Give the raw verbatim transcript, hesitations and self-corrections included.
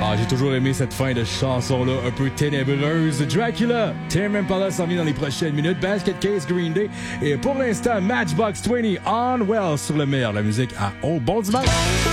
Ah, j'ai toujours aimé cette fin de chanson-là, un peu ténébreuse. Dracula, Tame Impala s'en vient dans les prochaines minutes. Basket Case, Green Day. Et pour l'instant, Matchbox vingt, On Well sur le meilleur de la musique à Oh, bon dimanche!